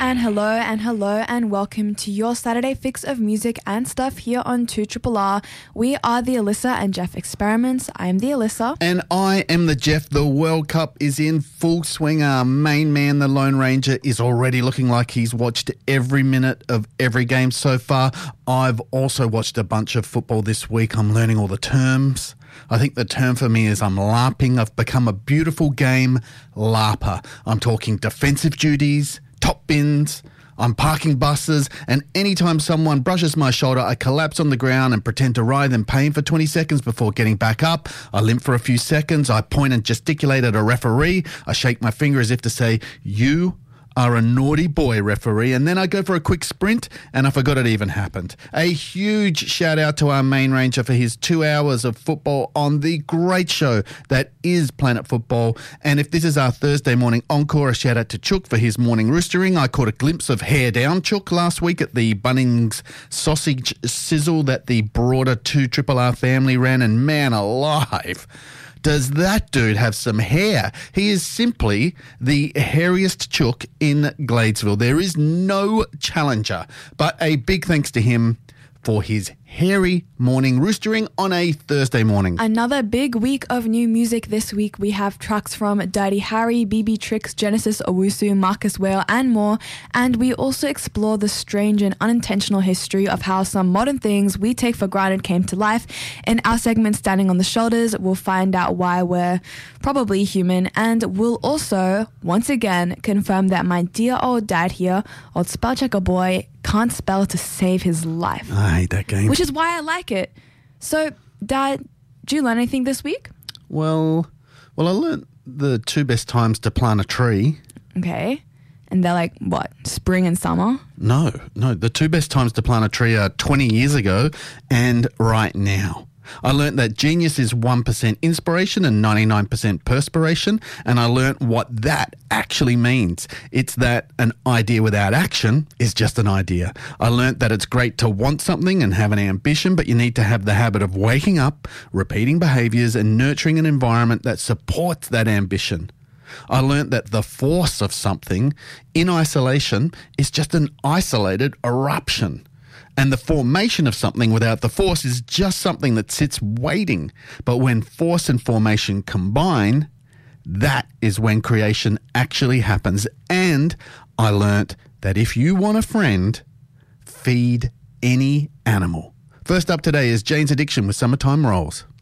and hello and welcome to your Saturday fix of music and stuff here on 2RRR. We are the Alyssa and Jeff Experiments. I am the Alyssa. And I am the Jeff. The World Cup is in full swing. Our main man, the Lone Ranger, is already looking like he's watched every minute of every game so far. I've also watched a bunch of football this week. I'm learning all the terms. I think the term for me is I'm LARPing. I've become a beautiful game LARPer. I'm talking defensive duties, top bins, I'm parking buses, and anytime someone brushes my shoulder, I collapse on the ground and pretend to writhe in pain for 20 seconds before getting back up. I limp for a few seconds. I point and gesticulate at a referee. I shake my finger as if to say, "You are a naughty boy, referee," and then I go for a quick sprint, and I forgot it even happened. A huge shout out to our main ranger for his 2 hours of football on the great show that is Planet Football. And if this is our Thursday morning encore, a shout out to Chook for his morning roostering. I caught a glimpse of Hair Down Chook last week at the Bunnings sausage sizzle that the broader 2RRR family ran, and man alive, does that dude have some hair? He is simply the hairiest chook in Gladesville. There is no challenger, but a big thanks to him for his hairy morning roostering on a Thursday morning. Another big week of new music this week. We have tracks from Dirty Harry, BB Tricks, Genesis Owusu, Marcus Whale, and more. And we also explore the strange and unintentional history of how some modern things we take for granted came to life. In our segment, Standing on the Shoulders, we'll find out why we're probably human. And we'll also, once again, confirm that my dear old dad here, old spell checker boy, can't spell to save his life. I hate that game. Which is why I like it. So, Dad, did you learn anything this week? Well, I learnt the two best times to plant a tree. Okay. And they're like, what, spring and summer? No. The two best times to plant a tree are 20 years ago and right now. I learnt that genius is 1% inspiration and 99% perspiration, and I learnt what that actually means. It's that an idea without action is just an idea. I learnt that it's great to want something and have an ambition, but you need to have the habit of waking up, repeating behaviours, and nurturing an environment that supports that ambition. I learnt that the force of something in isolation is just an isolated eruption. And the formation of something without the force is just something that sits waiting. But when force and formation combine, that is when creation actually happens. And I learnt that if you want a friend, feed any animal. First up today is Jane's Addiction with Summertime Rolls.